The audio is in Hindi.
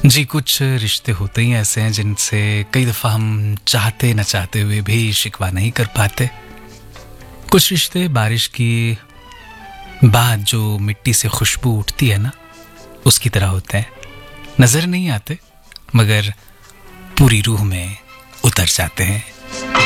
जी, कुछ रिश्ते होते ही ऐसे हैं जिनसे कई दफ़ा हम चाहते न चाहते हुए भी शिकवा नहीं कर पाते। कुछ रिश्ते बारिश की बाद जो मिट्टी से खुशबू उठती है ना, उसकी तरह होते हैं। नज़र नहीं आते मगर पूरी रूह में उतर जाते हैं।